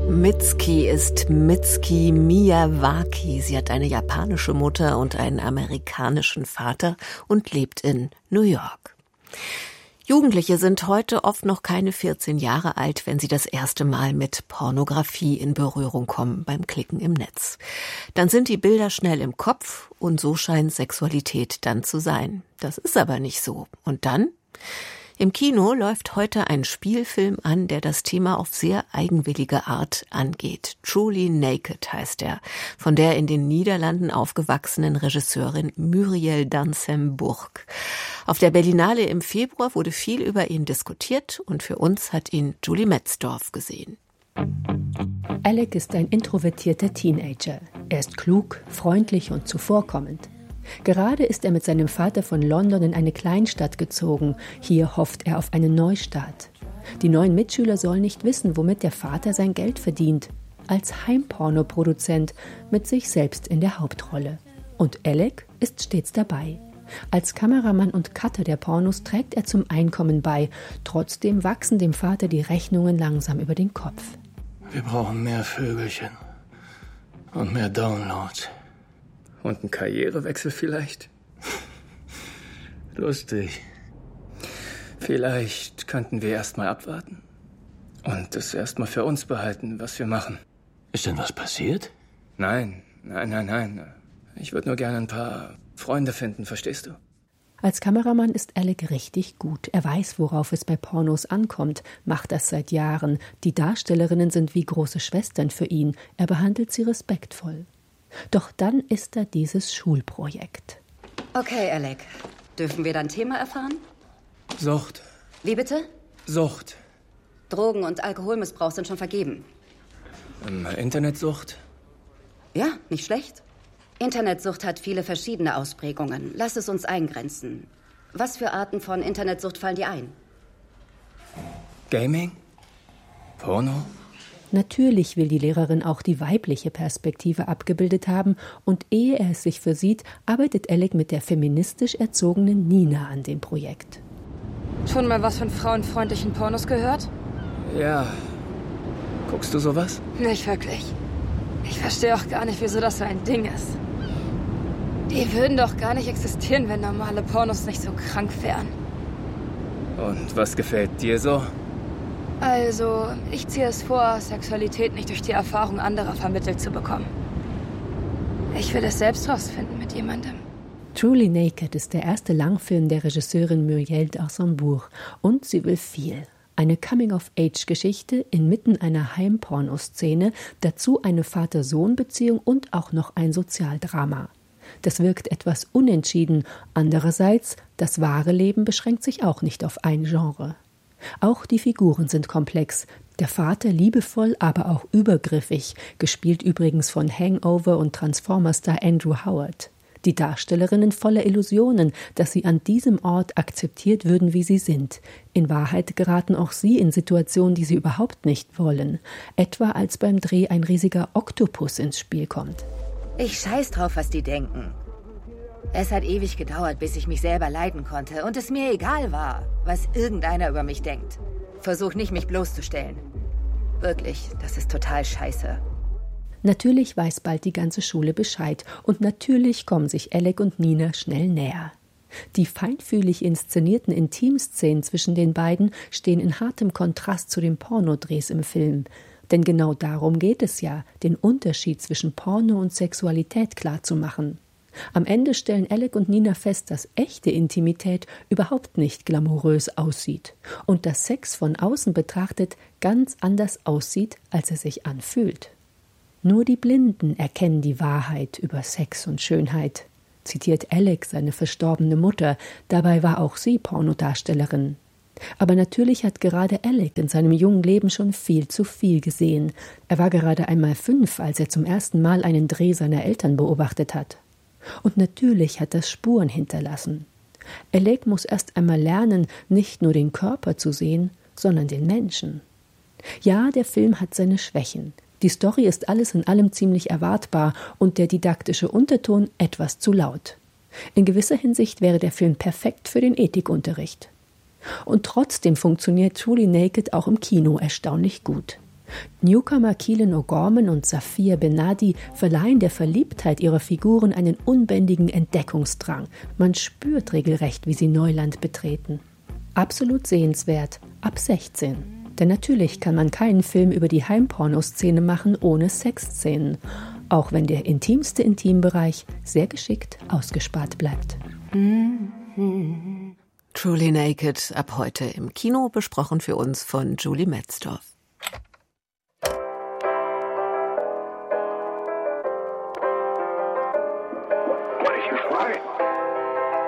Mitski ist Mitsuki Miyawaki. Sie hat eine japanische Mutter und einen amerikanischen Vater und lebt in New York. Jugendliche sind heute oft noch keine 14 Jahre alt, wenn sie das erste Mal mit Pornografie in Berührung kommen beim Klicken im Netz. Dann sind die Bilder schnell im Kopf und so scheint Sexualität dann zu sein. Das ist aber nicht so. Und dann? Im Kino läuft heute ein Spielfilm an, der das Thema auf sehr eigenwillige Art angeht. Truly Naked heißt er, von der in den Niederlanden aufgewachsenen Regisseurin Muriel Dancem-Burg. Auf der Berlinale im Februar wurde viel über ihn diskutiert und für uns hat ihn Julie Metzdorf gesehen. Alec ist ein introvertierter Teenager. Er ist klug, freundlich und zuvorkommend. Gerade ist er mit seinem Vater von London in eine Kleinstadt gezogen. Hier hofft er auf einen Neustart. Die neuen Mitschüler sollen nicht wissen, womit der Vater sein Geld verdient. Als Heimpornoproduzent mit sich selbst in der Hauptrolle. Und Alec ist stets dabei. Als Kameramann und Cutter der Pornos trägt er zum Einkommen bei. Trotzdem wachsen dem Vater die Rechnungen langsam über den Kopf. Wir brauchen mehr Vögelchen und mehr Downloads. Und ein Karrierewechsel vielleicht? Lustig. Vielleicht könnten wir erstmal abwarten und es erstmal für uns behalten, was wir machen. Ist denn was passiert? Nein. Ich würde nur gerne ein paar Freunde finden, verstehst du? Als Kameramann ist Alec richtig gut. Er weiß, worauf es bei Pornos ankommt, macht das seit Jahren. Die Darstellerinnen sind wie große Schwestern für ihn. Er behandelt sie respektvoll. Doch dann ist da dieses Schulprojekt. Okay, Alec. Dürfen wir dein Thema erfahren? Sucht. Wie bitte? Sucht. Drogen- und Alkoholmissbrauch sind schon vergeben. Internetsucht? Ja, nicht schlecht. Internetsucht hat viele verschiedene Ausprägungen. Lass es uns eingrenzen. Was für Arten von Internetsucht fallen dir ein? Gaming? Porno? Natürlich will die Lehrerin auch die weibliche Perspektive abgebildet haben und ehe er es sich versieht, arbeitet Alec mit der feministisch erzogenen Nina an dem Projekt. Schon mal was von frauenfreundlichen Pornos gehört? Ja. Guckst du sowas? Nicht wirklich. Ich verstehe auch gar nicht, wieso das so ein Ding ist. Die würden doch gar nicht existieren, wenn normale Pornos nicht so krank wären. Und was gefällt dir so? Also, ich ziehe es vor, Sexualität nicht durch die Erfahrung anderer vermittelt zu bekommen. Ich will es selbst rausfinden mit jemandem. Truly Naked ist der erste Langfilm der Regisseurin Muriel Dancem-Burg und sie will viel. Eine Coming-of-Age-Geschichte inmitten einer Heimpornoszene, dazu eine Vater-Sohn-Beziehung und auch noch ein Sozialdrama. Das wirkt etwas unentschieden. Andererseits, das wahre Leben beschränkt sich auch nicht auf ein Genre. Auch die Figuren sind komplex. Der Vater liebevoll, aber auch übergriffig, gespielt übrigens von Hangover- und Transformer-Star Andrew Howard. Die Darstellerinnen voller Illusionen, dass sie an diesem Ort akzeptiert würden, wie sie sind. In Wahrheit geraten auch sie in Situationen, die sie überhaupt nicht wollen. Etwa als beim Dreh ein riesiger Oktopus ins Spiel kommt. Ich scheiß drauf, was die denken. Es hat ewig gedauert, bis ich mich selber leiden konnte und es mir egal war, was irgendeiner über mich denkt. Versuch nicht, mich bloßzustellen. Wirklich, das ist total scheiße. Natürlich weiß bald die ganze Schule Bescheid und natürlich kommen sich Alec und Nina schnell näher. Die feinfühlig inszenierten Intimszenen zwischen den beiden stehen in hartem Kontrast zu den Pornodrehs im Film. Denn genau darum geht es ja, den Unterschied zwischen Porno und Sexualität klarzumachen. Am Ende stellen Alec und Nina fest, dass echte Intimität überhaupt nicht glamourös aussieht und dass Sex von außen betrachtet ganz anders aussieht, als er sich anfühlt. Nur die Blinden erkennen die Wahrheit über Sex und Schönheit, zitiert Alec seine verstorbene Mutter, dabei war auch sie Pornodarstellerin. Aber natürlich hat gerade Alec in seinem jungen Leben schon viel zu viel gesehen. Er war gerade einmal 5, als er zum ersten Mal einen Dreh seiner Eltern beobachtet hat. Und natürlich hat das Spuren hinterlassen. Alec muss erst einmal lernen, nicht nur den Körper zu sehen, sondern den Menschen. Ja, der Film hat seine Schwächen. Die Story ist alles in allem ziemlich erwartbar und der didaktische Unterton etwas zu laut. In gewisser Hinsicht wäre der Film perfekt für den Ethikunterricht. Und trotzdem funktioniert Truly Naked auch im Kino erstaunlich gut. Newcomer Keelan O'Gorman und Safia Benadi verleihen der Verliebtheit ihrer Figuren einen unbändigen Entdeckungsdrang. Man spürt regelrecht, wie sie Neuland betreten. Absolut sehenswert, ab 16. Denn natürlich kann man keinen Film über die Heimpornoszene machen ohne Sexszenen, auch wenn der intimste Intimbereich sehr geschickt ausgespart bleibt. Truly Naked ab heute im Kino, besprochen für uns von Julie Metzdorf.